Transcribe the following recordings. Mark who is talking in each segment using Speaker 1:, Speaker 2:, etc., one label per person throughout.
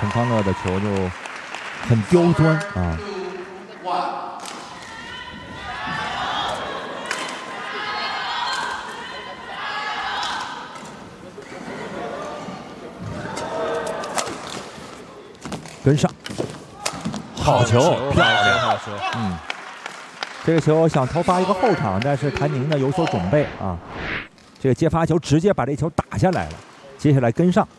Speaker 1: 陈康乐的球就很刁钻啊。跟上，好球，漂亮，
Speaker 2: 好球。
Speaker 1: 这个球想投发一个后场，但是谭宁呢有所准备啊。这个接发球直接把这球打下来了，接下来跟上。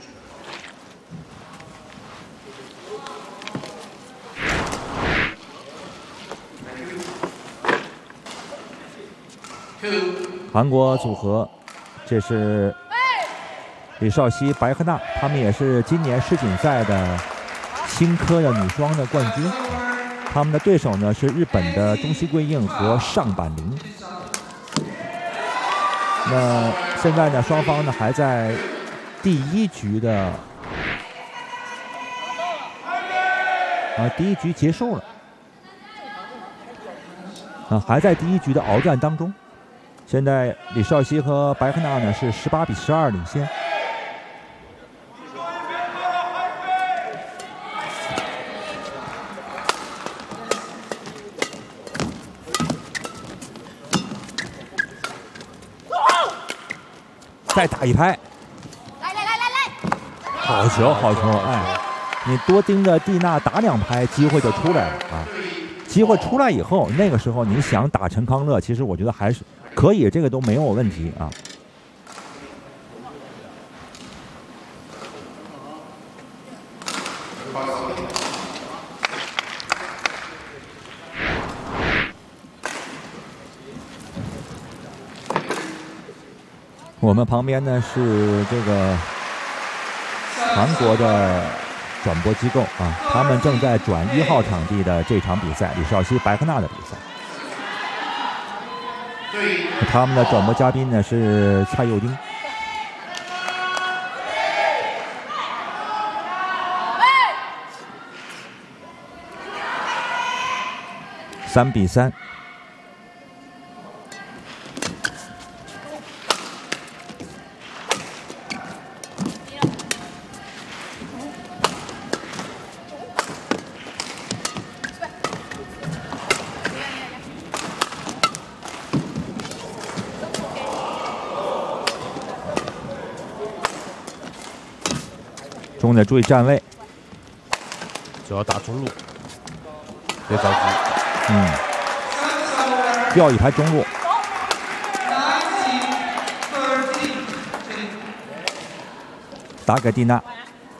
Speaker 1: 韩国组合，这是李绍熙、白赫娜，他们也是今年世锦赛的新科的女双的冠军。他们的对手呢是日本的中西贵映和上坂绫。那现在呢，双方呢还在第一局的第一局结束了还在第一局的鏖战当中。现在李绍熙和白赫娜呢是18比12领先。再打一拍，
Speaker 3: 来，
Speaker 1: 好球，好球！哎，你多盯着蒂娜打2拍，机会就出来了啊！机会出来以后，那个时候你想打陈康乐，其实我觉得还是可以，这个都没有问题啊。我们旁边呢是这个韩国的转播机构啊，他们正在转1号场地的这场比赛，李绍熙、白赫娜的比赛。他们的转播嘉宾呢是蔡佑丁。3比3。中得注意站位，
Speaker 2: 主要打中路，别着急。
Speaker 1: 调一排中路。打给蒂娜。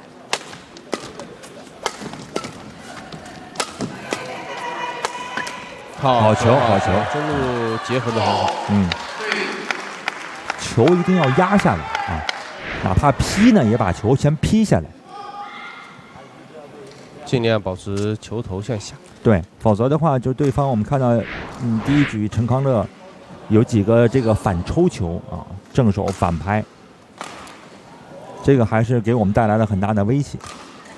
Speaker 1: 好球，好球！
Speaker 2: 中路结合的很好。
Speaker 1: 球一定要压下来啊！哪怕劈呢，也把球先劈下来，
Speaker 2: 尽量保持球头向下。
Speaker 1: 对，否则的话，就对方我们看到，第一局陈康乐有几个这个反抽球啊，正手反拍，这个还是给我们带来了很大的威胁。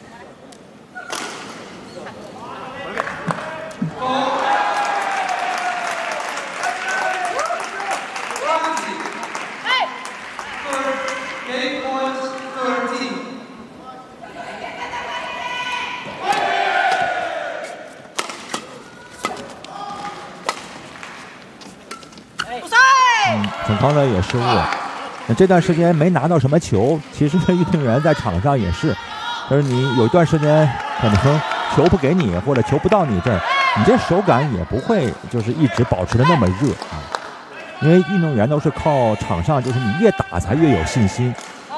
Speaker 1: 陈康乐也失误了。那这段时间没拿到什么球，其实运动员在场上也是，就是你有一段时间可能球不给你，或者球不到你这儿，你这手感也不会就是一直保持的那么热啊。因为运动员都是靠场上，就是你越打才越有信心。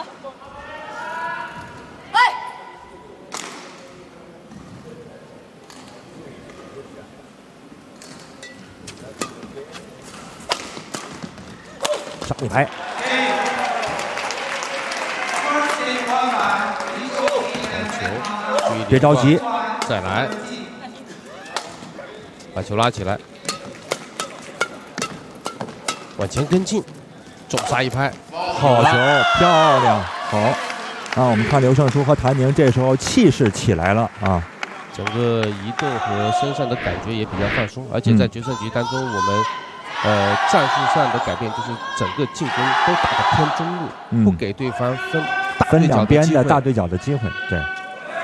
Speaker 1: 上一排，别着急，
Speaker 2: 再来，把球拉起来，往前跟进，重杀一拍，
Speaker 1: 好球，漂亮，好。我们看刘胜书和谭宁这时候气势起来了啊，
Speaker 2: 整个移动和身上的感觉也比较放松，而且在决胜局当中，我们战术上的改变就是整个进攻都打得偏中路，不给对方分
Speaker 1: 两边的大对角的机会。对，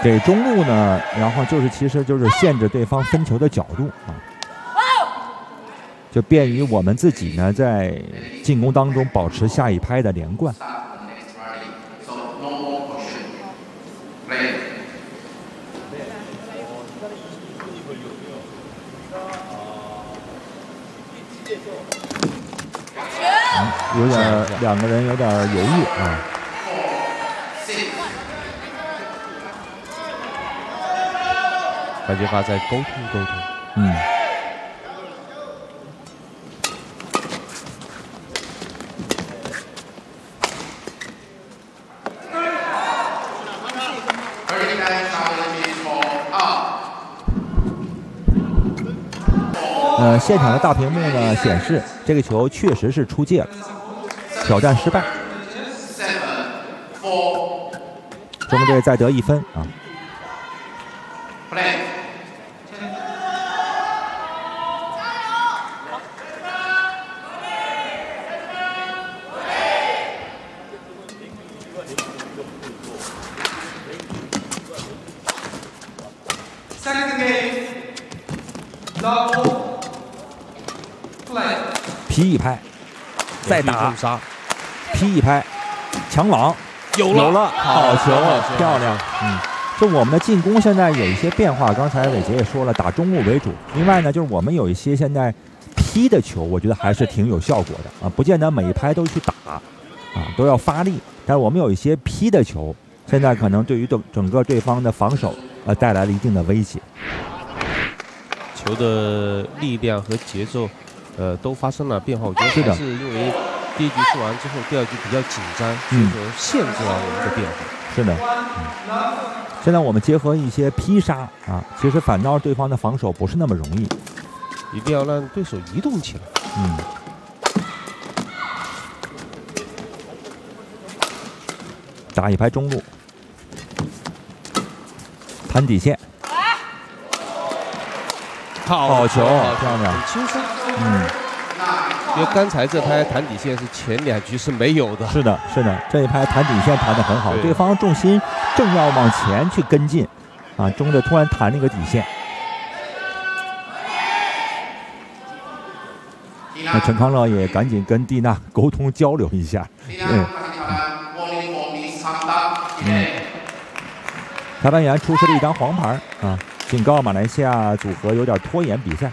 Speaker 1: 给中路呢，然后其实就是限制对方分球的角度啊，就便于我们自己呢在进攻当中保持下一拍的连贯。有点两个人有点犹豫啊。
Speaker 2: 感觉他在沟通。
Speaker 1: 嗯。现场的大屏幕呢显示，这个球确实是出界了，挑战失败。中国队再得1分啊。劈一拍，再打，劈一拍，强网有了，好球，漂亮。就我们的进攻现在有一些变化，刚才伟杰也说了，打中路为主。另外呢，就是我们有一些现在劈的球，我觉得还是挺有效果的啊，不见得每一拍都去打啊，都要发力。但是我们有一些劈的球，现在可能对于整个对方的防守带来了一定的威胁。
Speaker 2: 球的力量和节奏。都发生了变化，我觉得还是因为第一局输完之后，第二局比较紧张，所以说限制了我们的变化。
Speaker 1: 是的，现在我们结合一些劈杀啊，其实反倒对方的防守不是那么容易，
Speaker 2: 一定要让对手移动起来。
Speaker 1: 打一拍中路，弹底线，好球，漂亮，
Speaker 2: 很轻松。因为刚才这拍弹底线是前2局是没有的。
Speaker 1: 是的，这一拍弹底线弹得很好，对方重心正要往前去跟进，啊，中队突然弹了一个底线。那陈康乐也赶紧跟蒂娜沟通交流一下。裁判员出示了一张黄牌啊，警告马来西亚组合有点拖延比赛。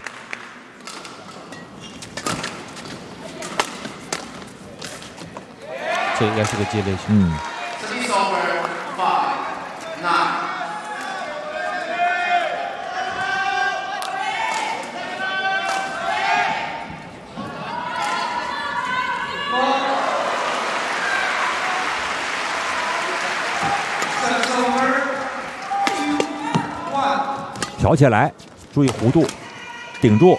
Speaker 2: 这应该是个界内球。挑起来，注意弧度，顶住，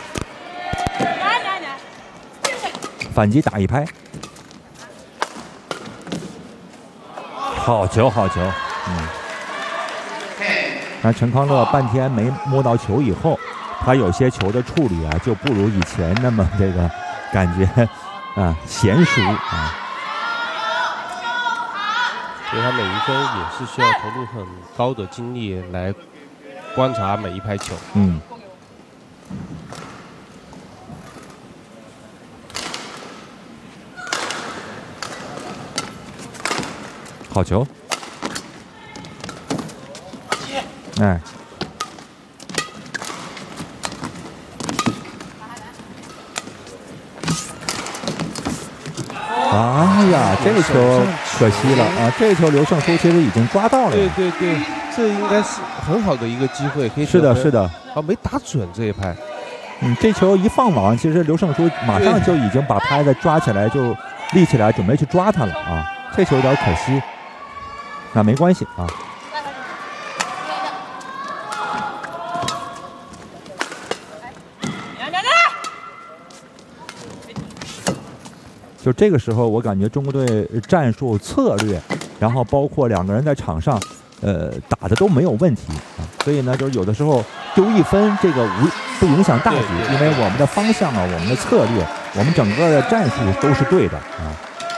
Speaker 2: 反击打一拍。好球，那陈康乐半天没摸到球以后，他有些球的处理啊，就不如以前那么这个感觉啊娴熟啊。 所以他每一分也是需要投入很高的精力来观察每一拍球。
Speaker 1: 好球！哎，哎呀，这个球可惜了啊！这个球刘胜书其实已经抓到了。
Speaker 2: 对，这应该是很好的一个机会，可以。
Speaker 1: 是的，
Speaker 2: 啊，没打准这一拍。
Speaker 1: 这球一放网，其实刘胜书马上就已经把拍子抓起来，就立起来准备去抓他了啊！这球有点可惜。那没关系啊。就这个时候，我感觉中国队战术策略，然后包括两个人在场上，打的都没有问题啊。所以呢，就是有的时候丢1分，这个不影响大局，因为我们的方向啊，我们的策略，我们整个的战术都是对的啊。